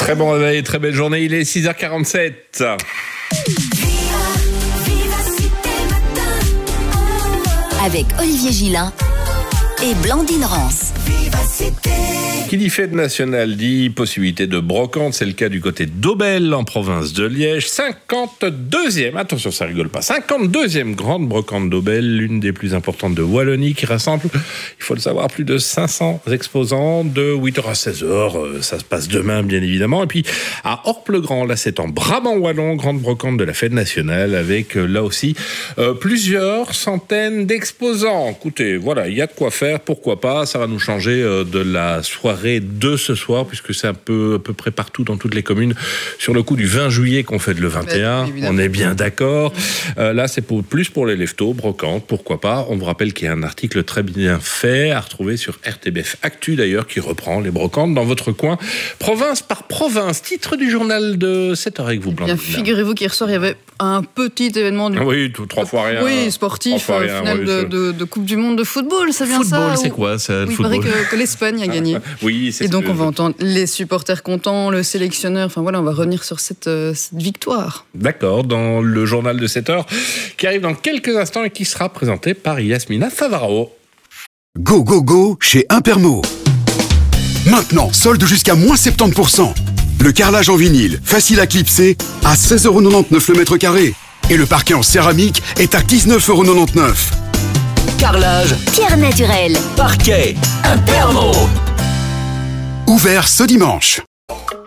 Très bon réveil, très belle journée, il est 6h47. Avec Olivier Gillin et Blandine Rance. Qui dit fête nationale dit possibilité de brocante, c'est le cas du côté d'Aubel en province de Liège. 52e, attention ça rigole pas, 52e grande brocante d'Aubel, l'une des plus importantes de Wallonie qui rassemble, il faut le savoir, plus de 500 exposants de 8h à 16h, ça se passe demain bien évidemment. Et puis à Orpe-le-Grand, là c'est en Brabant Wallon, grande brocante de la fête nationale avec là aussi plusieurs centaines d'exposants. Écoutez, voilà, il y a de quoi faire, pourquoi pas, ça va nous changer de la soirée de ce soir, puisque c'est à peu près partout dans toutes les communes sur le coup du 20 juillet qu'on fête le 21, on est bien d'accord. Là c'est plus pour les leftos, brocante, pourquoi pas. On vous rappelle qu'il y a un article très bien fait à retrouver sur RTBF Actu d'ailleurs, qui reprend les brocantes dans votre coin, province par province. Titre du journal de 7h avec vous, Blandine. Bien, figurez-vous qu'hier soir il y avait un petit événement trois fois rien. Oui, sportif, finale de Coupe du Monde de football, ça vient ça. Football, c'est quoi ça, le football? Il paraît que l'Espagne a gagné. Oui, c'est. Et donc on va entendre les supporters contents, le sélectionneur, enfin voilà, on va revenir sur cette victoire. D'accord, dans le journal de 7h qui arrive dans quelques instants et qui sera présenté par Yasmina Favarao. Go, go, go chez Impermo. Maintenant, solde jusqu'à moins 70%. Le carrelage en vinyle, facile à clipser, à 16,99€ le mètre carré. Et le parquet en céramique est à 19,99€. Carrelage, Pierre naturelle, parquet, Impermo. Ouvert ce dimanche.